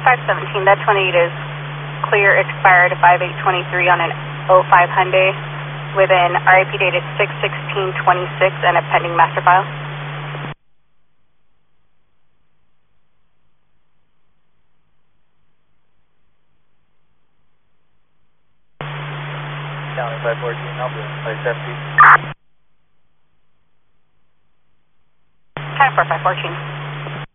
517, that 28 is clear, expired 5823 on an '05 Hyundai with an RIP dated 6/16/26 and a pending master file. County 514, I'll be in place FP. County 4514.